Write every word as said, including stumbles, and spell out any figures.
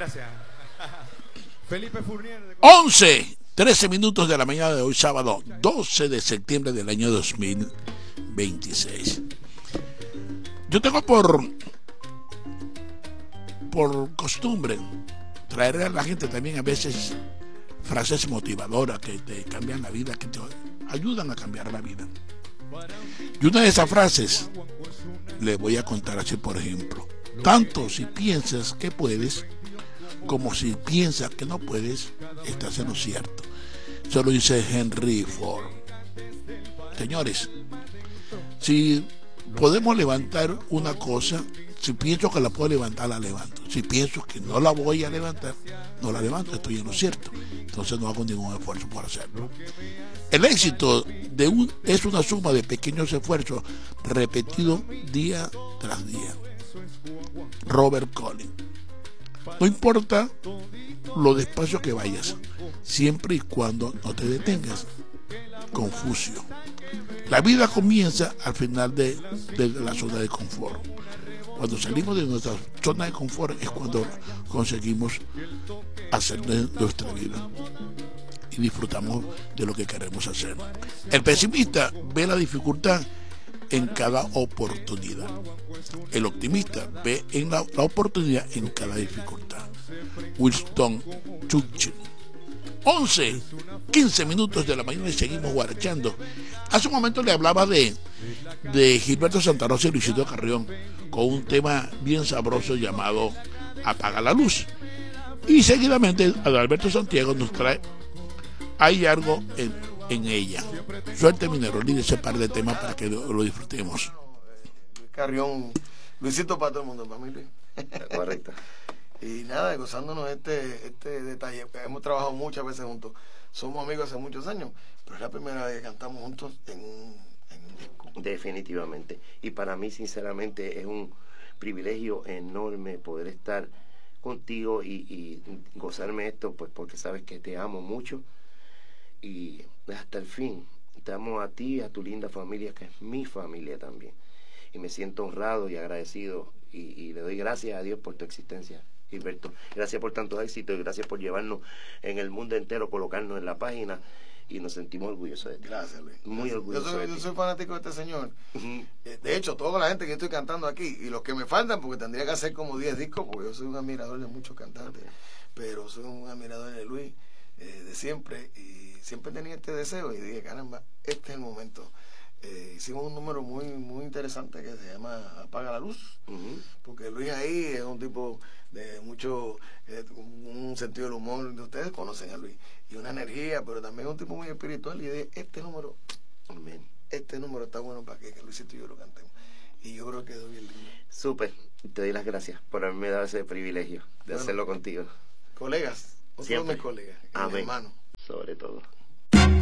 gracias. Felipe Fournier. De... once, trece minutos de la mañana de hoy, sábado doce de septiembre del año dos mil veintiséis. Yo tengo por, por costumbre traer a la gente también a veces frases motivadoras que te cambian la vida, que te ayudan a cambiar la vida. Y una de esas frases le voy a contar así, por ejemplo: tanto si piensas que puedes como si piensas que no puedes, estás en lo cierto. Eso lo dice Henry Ford. Señores, si podemos levantar una cosa, si pienso que la puedo levantar, la levanto. Si pienso que no la voy a levantar, no la levanto, estoy en lo cierto. Entonces no hago ningún esfuerzo por hacerlo. El éxito de un, es una suma de pequeños esfuerzos repetidos día tras día. Robert Collins. No importa lo despacio que vayas, siempre y cuando no te detengas. Confucio. La vida comienza al final de, de la zona de confort. Cuando salimos de nuestra zona de confort es cuando conseguimos hacer de nuestra vida y disfrutamos de lo que queremos hacer. El pesimista ve la dificultad en cada oportunidad. El optimista ve en la, la oportunidad en cada dificultad. Winston Churchill. once, quince minutos de la mañana y seguimos guarachando. Hace un momento le hablaba de, de Gilberto Santa Rosa y Luisito Carrión con un tema bien sabroso llamado Apaga la Luz. Y seguidamente Adalberto Santiago nos trae Hay algo en, en ella. Suerte, minero, de ese par de temas para que lo, lo disfrutemos. Luis Carrión, Luisito para todo el mundo, para mí, Luis. Correcto. Y nada, gozándonos este, este detalle. Hemos trabajado muchas veces juntos. Somos amigos hace muchos años, pero es la primera vez que cantamos juntos en un, en un disco. Definitivamente. Y para mí, sinceramente, es un privilegio enorme poder estar contigo y, y gozarme esto, pues porque sabes que te amo mucho y hasta el fin. Te amo a ti y a tu linda familia, que es mi familia también. Y me siento honrado y agradecido y, y le doy gracias a Dios por tu existencia, Gilberto. Gracias por tanto éxito y gracias por llevarnos en el mundo entero, colocarnos en la página y nos sentimos orgullosos de ti. Gracias, Luis. Muy orgullosos. Yo soy, yo soy fanático de este señor. Uh-huh. De hecho, toda la gente que estoy cantando aquí y los que me faltan, porque tendría que hacer como diez discos, porque yo soy un admirador de muchos cantantes, pero soy un admirador de Luis eh, de siempre y siempre tenía este deseo y dije, caramba, este es el momento. Eh, hicimos un número muy muy interesante que se llama Apaga la Luz, uh-huh. porque Luis ahí es un tipo de mucho, eh, un sentido del humor, ustedes conocen a Luis, y una energía, pero también es un tipo muy espiritual, y de este número, amén, este número está bueno para que, que Luisito y yo lo cantemos, y yo creo que quedó bien lindo. Súper, te doy las gracias por haberme dado ese privilegio de bueno, hacerlo contigo. Colegas, otros mis colegas, y mis hermanos. Sobre todo.